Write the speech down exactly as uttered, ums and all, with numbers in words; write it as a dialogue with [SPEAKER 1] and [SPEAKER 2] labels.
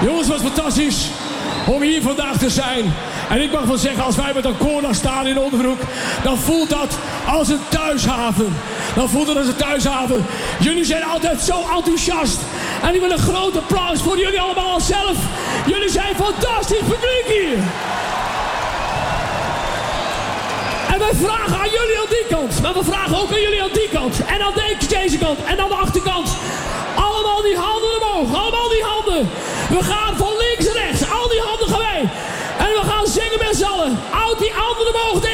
[SPEAKER 1] Jongens, wat fantastisch om hier vandaag te zijn. En ik mag wel zeggen, als wij met een koor daar staan in Onderbroek, dan voelt dat als een thuishaven. Dan voelt het als een thuishaven. Jullie zijn altijd zo enthousiast. En ik wil een groot applaus voor jullie allemaal zelf. Jullie zijn fantastisch publiek hier. En wij vragen aan jullie aan die kant. Maar we vragen ook aan jullie aan die kant. En aan deze kant. En aan de achterkant. Allemaal die handen omhoog. Allemaal die handen. We gaan van links naar rechts. Al die handen gaan wij. En we gaan zingen met z'n allen. Houd die handen omhoog.